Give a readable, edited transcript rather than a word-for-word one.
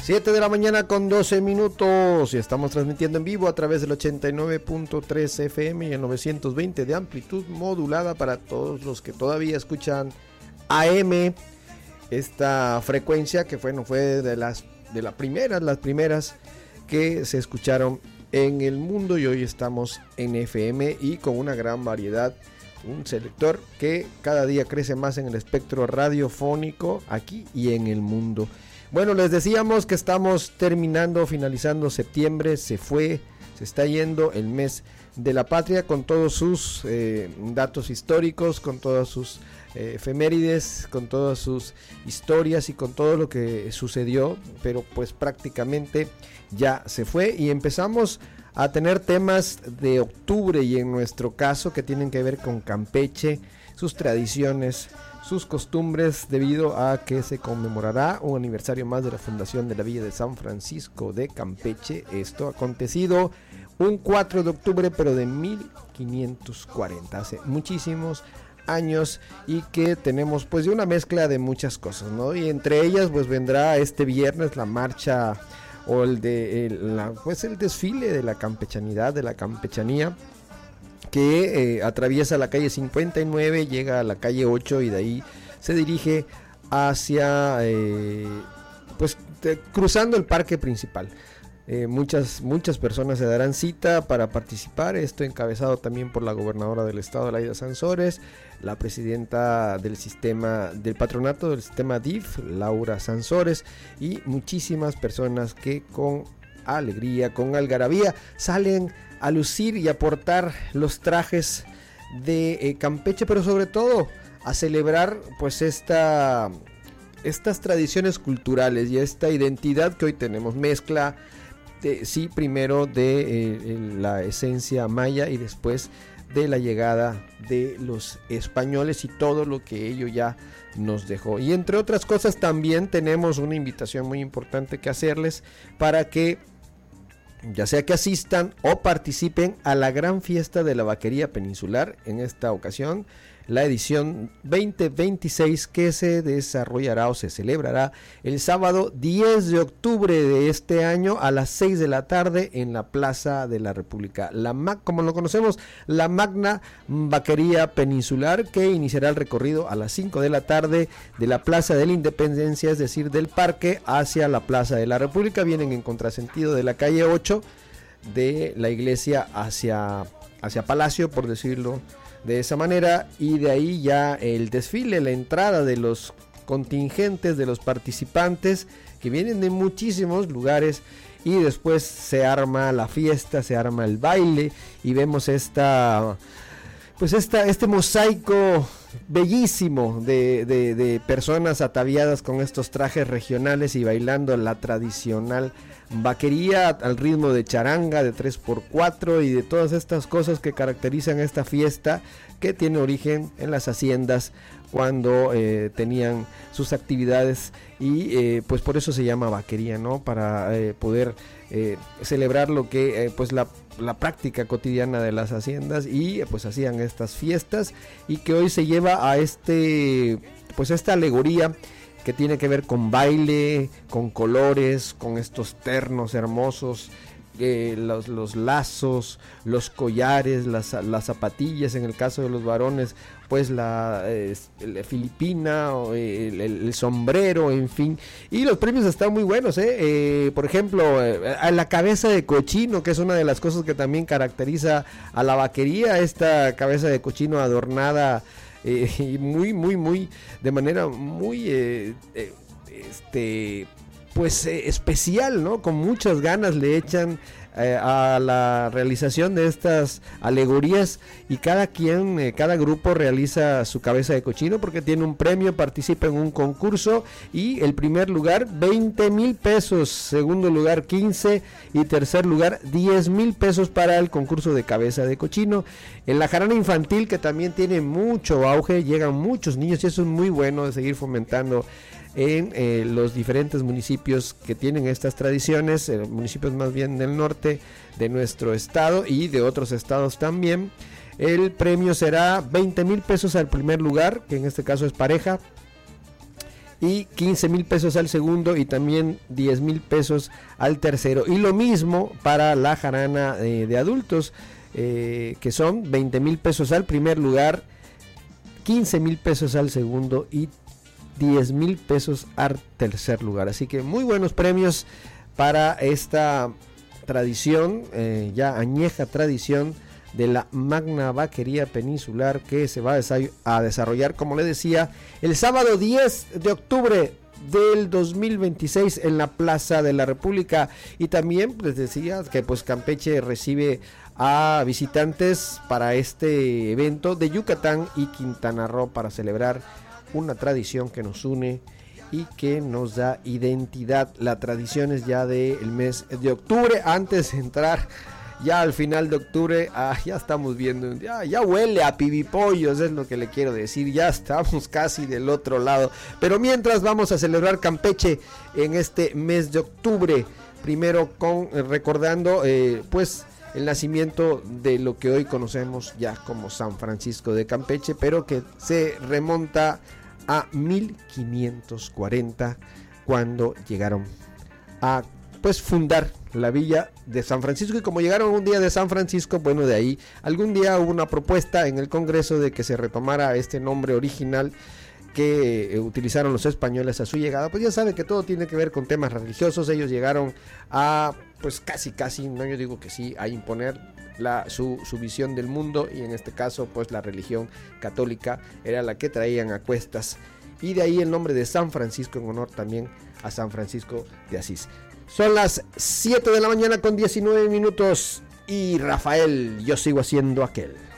7 de la mañana con 12 minutos y estamos transmitiendo en vivo a través del 89.3 FM y el 920 de amplitud modulada para todos los que todavía escuchan AM, esta frecuencia que fue de las primeras que se escucharon en el mundo, y hoy estamos en FM y con una gran variedad, un selector que cada día crece más en el espectro radiofónico aquí y en el mundo. Bueno, les decíamos que estamos finalizando septiembre, se está yendo el mes de la patria con todos sus datos históricos, con todas sus efemérides, con todas sus historias y con todo lo que sucedió, pero pues prácticamente ya se fue y empezamos a tener temas de octubre, y en nuestro caso que tienen que ver con Campeche, sus tradiciones, sus costumbres, debido a que se conmemorará un aniversario más de la fundación de la Villa de San Francisco de Campeche. Esto ha acontecido un 4 de octubre, pero de 1540, hace muchísimos años, y que tenemos pues de una mezcla de muchas cosas, ¿no? Y entre ellas pues vendrá este viernes la marcha o el desfile de la campechanidad, de la campechanía, que atraviesa la calle 59, llega a la calle 8 y de ahí se dirige hacia cruzando el parque principal. Muchas personas se darán cita para participar, esto encabezado también por la gobernadora del estado, Laida Sansores, la presidenta del patronato del sistema DIF, Laura Sansores, y muchísimas personas que con alegría, con algarabía, salen a lucir y aportar los trajes de Campeche, pero sobre todo a celebrar pues estas tradiciones culturales y esta identidad que hoy tenemos, mezcla primero de la esencia maya y después de la llegada de los españoles y todo lo que ello ya nos dejó. Y entre otras cosas también tenemos una invitación muy importante que hacerles para que ya sea que asistan o participen a la gran fiesta de la vaquería peninsular, en esta ocasión la edición 2026, que se desarrollará o se celebrará el sábado 10 de octubre de este año a las 6 de la tarde en la Plaza de la República, como lo conocemos, la Magna Vaquería Peninsular, que iniciará el recorrido a las 5 de la tarde de la Plaza de la Independencia, es decir, del parque hacia la Plaza de la República. Vienen en contrasentido de la calle 8 de la iglesia hacia Palacio, por decirlo de esa manera, y de ahí ya el desfile, la entrada de los contingentes, de los participantes que vienen de muchísimos lugares, y después se arma la fiesta, se arma el baile y vemos este mosaico bellísimo de personas ataviadas con estos trajes regionales y bailando la tradicional vaquería al ritmo de charanga, de 3x4 y de todas estas cosas que caracterizan esta fiesta, que tiene origen en las haciendas cuando tenían sus actividades, y pues por eso se llama vaquería, ¿no? Para poder celebrar lo que pues la práctica cotidiana de las haciendas, y pues hacían estas fiestas, y que hoy se lleva a esta alegoría que tiene que ver con baile, con colores, con estos ternos hermosos, los lazos, los collares, las zapatillas, en el caso de los varones, pues la filipina, o el sombrero, en fin. Y los premios están muy buenos, por ejemplo, a la cabeza de cochino, que es una de las cosas que también caracteriza a la vaquería, esta cabeza de cochino adornada y muy de manera muy especial, ¿no? Con muchas ganas le echan a la realización de estas alegorías, y cada grupo realiza su cabeza de cochino porque tiene un premio, participa en un concurso, y el primer lugar 20,000 pesos, segundo lugar 15 y tercer lugar 10,000 pesos para el concurso de cabeza de cochino. En la jarana infantil, que también tiene mucho auge, llegan muchos niños, y eso es muy bueno de seguir fomentando en los diferentes municipios que tienen estas tradiciones, municipios más bien del norte de nuestro estado y de otros estados también. El premio será 20,000 pesos al primer lugar, que en este caso es pareja, y 15,000 pesos al segundo y también 10,000 pesos al tercero. Y lo mismo para la jarana de adultos, que son 20,000 pesos al primer lugar, 15,000 pesos al segundo y 10,000 pesos al tercer lugar. Así que muy buenos premios para esta tradición, ya añeja tradición de la Magna Vaquería Peninsular, que se va a desarrollar, como le decía, el sábado 10 de octubre del 2026 en la Plaza de la República. Y también les decía que pues Campeche recibe a visitantes para este evento de Yucatán y Quintana Roo para celebrar una tradición que nos une y que nos da identidad. La tradición es ya del mes de octubre. Antes de entrar ya al final de octubre, ya estamos viendo, ya huele a pibipollos, es lo que le quiero decir, ya estamos casi del otro lado. Pero mientras vamos a celebrar Campeche en este mes de octubre, primero recordando pues el nacimiento de lo que hoy conocemos ya como San Francisco de Campeche, pero que se remonta a 1540, cuando llegaron a pues fundar la villa de San Francisco. Y como llegaron un día de San Francisco, bueno, de ahí algún día hubo una propuesta en el Congreso de que se retomara este nombre original que utilizaron los españoles a su llegada. Pues ya saben que todo tiene que ver con temas religiosos. Ellos llegaron a pues casi, no, yo digo que sí, a imponer su visión del mundo, y en este caso pues la religión católica era la que traían a cuestas, y de ahí el nombre de San Francisco, en honor también a San Francisco de Asís. Son las 7 de la mañana con 19 minutos y Rafael, yo sigo haciendo aquel.